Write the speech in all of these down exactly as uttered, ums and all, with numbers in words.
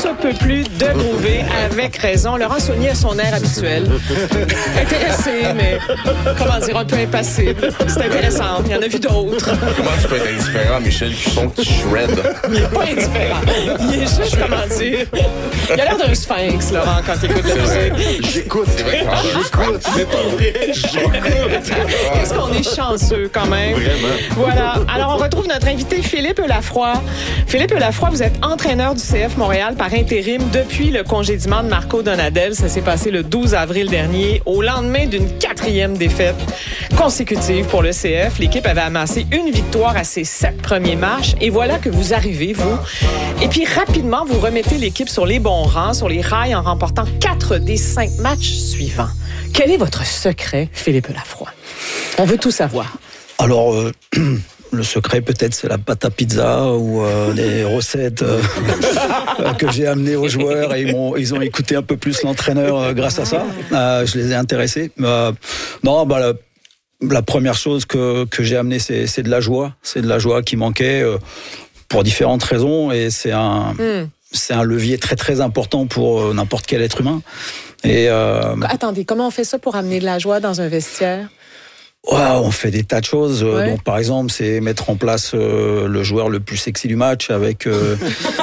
se peut plus de groover avec raison. Laurent Saunier a son air habituel. Intéressé, mais comment dire, un peu impassible. C'est intéressant. Il y en a vu d'autres. Comment tu peux être indifférent, Michel Cusson, qui shred? Il n'est pas indifférent. Il est juste, comment dire, il a l'air d'un sphinx, Laurent, quand il écoute la musique. J'écoute, c'est vrai. J'écoute, c'est pas vrai. J'écoute. Qu'est-ce qu'on est chanceux, quand même. Vraiment. Voilà. Alors, on retrouve notre invité Philippe Lafroy. Philippe Lafroy, vous êtes entraîneur du C F Montréal par intérim depuis le congédiement de Marco Donadel. Ça s'est passé le douze avril dernier, au lendemain d'une quatrième défaite consécutive pour le C F. L'équipe avait amassé une victoire à ses sept premiers matchs. Et voilà que vous arrivez, vous. Et puis, rapidement, vous remettez l'équipe sur les bons rangs, sur les rails, en remportant quatre des cinq matchs suivants. Quel est votre secret, Philippe Lafroy? On veut tout savoir. Alors, euh, le secret, peut-être, c'est la pâte à pizza ou euh, les recettes euh, que j'ai amenées aux joueurs et ils, m'ont, ils ont écouté un peu plus l'entraîneur euh, grâce à ça. Euh, je les ai intéressés. Euh, non, bah, la, la première chose que, que j'ai amenée, c'est, c'est de la joie. C'est de la joie qui manquait euh, pour différentes raisons et c'est un... Mm. C'est un levier très très important pour euh, n'importe quel être humain. Et euh, attendez, comment on fait ça pour amener de la joie dans un vestiaire? Ouais, on fait des tas de choses. Ouais. Donc, par exemple, c'est mettre en place euh, le joueur le plus sexy du match avec euh,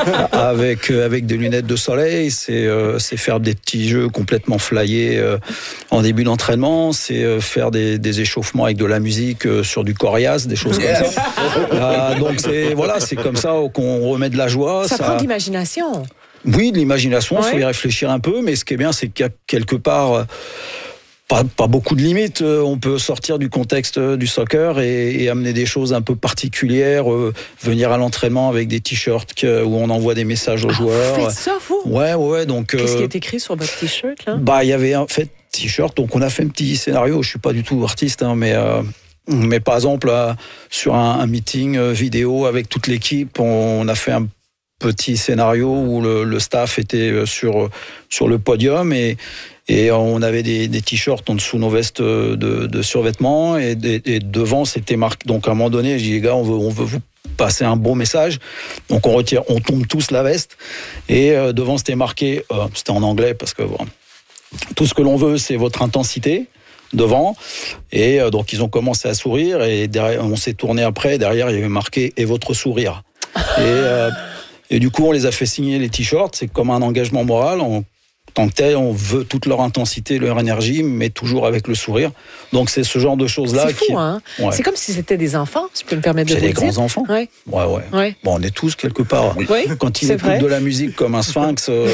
avec euh, avec des lunettes de soleil. C'est euh, c'est faire des petits jeux complètement flyés euh, en début d'entraînement. C'est euh, faire des, des échauffements avec de la musique euh, sur du coriace, des choses comme ça. euh, donc c'est voilà, c'est comme ça qu'on remet de la joie. Ça, ça... prend de l'imagination. Oui, de l'imagination. Il ouais. faut y réfléchir un peu. Mais ce qui est bien, c'est qu'il y a quelque part Pas, pas beaucoup de limites. On peut sortir du contexte du soccer et, et amener des choses un peu particulières. Euh, venir à l'entraînement avec des t-shirts que, où on envoie des messages aux ah, joueurs. Vous faites ça, vous? Ouais, ouais. Donc. Qu'est-ce euh, qui est écrit sur votre t-shirt là? Bah, il y avait en fait t-shirt. Donc, on a fait un petit scénario. Je suis pas du tout artiste, hein, mais. Euh, mais par exemple, euh, sur un, un meeting euh, vidéo avec toute l'équipe, on, on a fait un petit scénario où le, le staff était sur sur le podium et et on avait des, des t-shirts en dessous nos vestes de, de survêtements et, et, et devant c'était marqué. Donc à un moment donné, j'ai dit les gars, on veut on veut vous passer un bon message. Donc on retire, on tombe tous la veste et euh, devant c'était marqué, euh, c'était en anglais parce que bon, tout ce que l'on veut c'est votre intensité. Devant et euh, donc ils ont commencé à sourire et derrière on s'est tourné après derrière il y avait marqué et votre sourire et euh, Et du coup, on les a fait signer les t-shirts. C'est comme un engagement moral. En tant que tel, on veut toute leur intensité, leur énergie, mais toujours avec le sourire. Donc, c'est ce genre de choses-là. C'est fou, qui... hein? Ouais. C'est comme si c'était des enfants, si je peux me permettre de c'est vous dire. C'est des grands-enfants. Ouais. Ouais, ouais. ouais. Bon, on est tous quelque part. Oui, quand ils écoutent de la musique comme un sphinx, euh,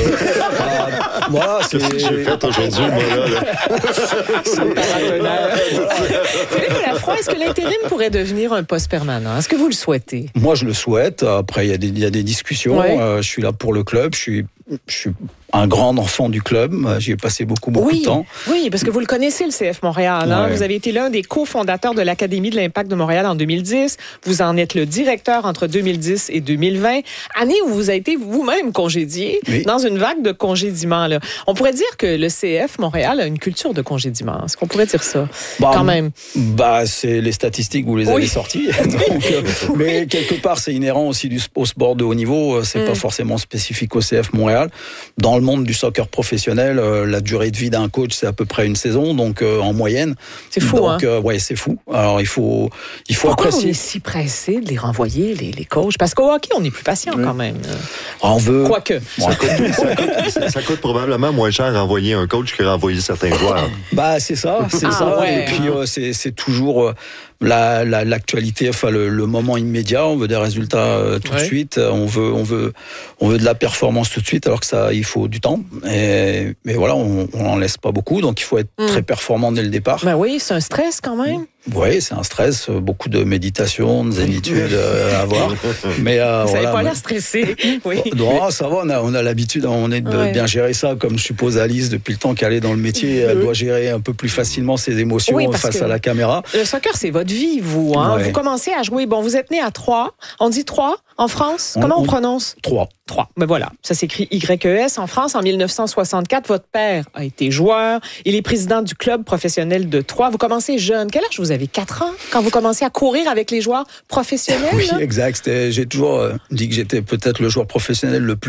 bah, voilà, c'est... Qu'est-ce que j'ai fait aujourd'hui, moi, là? Philippe Lafroy, est-ce que l'intérim pourrait devenir un poste permanent? Est-ce que vous le souhaitez? Moi, je le souhaite. Après, il y a des, il y a des discussions. Ouais. Euh, je suis là pour le club. Je suis... Je suis un grand enfant du club. J'y ai passé beaucoup, beaucoup oui, de temps. Oui, parce que vous le connaissez, le C F Montréal. Hein? Ouais. Vous avez été l'un des cofondateurs de l'Académie de l'Impact de Montréal en deux mille dix. Vous en êtes le directeur entre deux mille dix et deux mille vingt. Année où vous avez été vous-même congédié oui. dans une vague de congédiements. Là. On pourrait dire que le C F Montréal a une culture de congédiement. Est-ce qu'on pourrait dire ça? Bah, quand même. Bah, c'est les statistiques, vous les avez oui. sorties. Donc, euh, oui. Mais quelque part, c'est inhérent aussi du, au sport de haut niveau. C'est mm. pas forcément spécifique au C F Montréal. Dans le monde du soccer professionnel, euh, la durée de vie d'un coach, c'est à peu près une saison, donc euh, en moyenne. C'est fou, donc, hein? euh, ouais, c'est fou. Alors, il faut, il faut Pourquoi apprécier. on est si pressé de les renvoyer, les, les coachs? Parce qu'au hockey, on est plus patient oui. quand même. On veut... Quoique. Ça coûte, ça, coûte, ça, ça coûte probablement moins cher renvoyer un coach que renvoyer certains joueurs. Bah, c'est ça, c'est ah, ça. Ouais. Et puis, euh, c'est, c'est toujours... Euh, La, la, l'actualité, enfin le, le moment immédiat, on veut des résultats euh, tout ouais. de suite, on veut, on veut, on veut de la performance tout de suite, alors que ça, il faut du temps. Et, mais voilà, on n'en laisse pas beaucoup, donc il faut être mm. très performant dès le départ. Ben oui, c'est un stress quand même. Oui, c'est un stress, beaucoup de méditation, de zénitude euh, à avoir. Mais euh, vous n'avez voilà, pas mais... l'air stressé. Oui. Non, ça va, on a, on a l'habitude, on est de ouais. bien gérer ça, comme je suppose Alice, depuis le temps qu'elle est dans le métier, elle doit gérer un peu plus facilement ses émotions oui, face à la caméra. Le soccer, c'est votre vie, vous. Hein? Ouais. Vous commencez à jouer, bon, vous êtes né à Troyes, on dit Troyes en France, on, comment on, on prononce? Troyes. Troyes, ben voilà, ça s'écrit Y E S. En France, en dix-neuf cent soixante-quatre, votre père a été joueur, il est président du club professionnel de Troyes. Vous commencez jeune, quel âge vous avez? quatre ans? Quand vous commencez à courir avec les joueurs professionnels? Oui, là? exact. C'était, j'ai toujours euh, dit que j'étais peut-être le joueur professionnel le plus